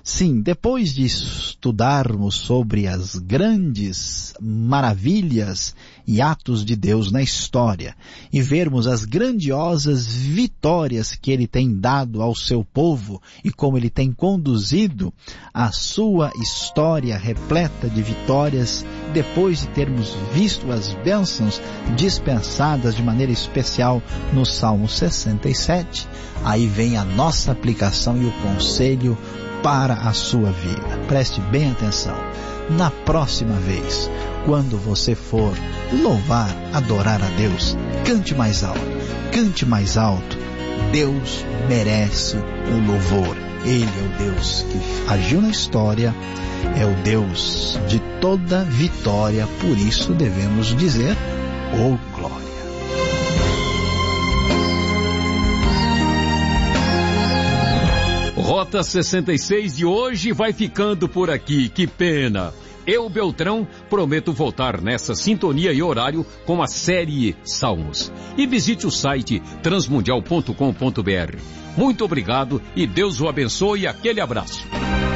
Sim, depois de estudarmos sobre as grandes maravilhas e atos de Deus na história e vermos as grandiosas vitórias que Ele tem dado ao seu povo e como Ele tem conduzido a sua história repleta de vitórias, depois de termos visto as bênçãos dispensadas de maneira especial no Salmo 67, aí vem a nossa aplicação e o conselho para a sua vida. Preste bem atenção. Na próxima vez, quando você for louvar, adorar a Deus, cante mais alto. Cante mais alto. Deus merece o louvor. Ele é o Deus que agiu na história, é o Deus de toda vitória. Por isso devemos dizer, oh glória. Rota 66 de hoje vai ficando por aqui, que pena. Eu, Beltrão, prometo voltar nessa sintonia e horário com a série Salmos. E visite o site transmundial.com.br. Muito obrigado e Deus o abençoe e aquele abraço.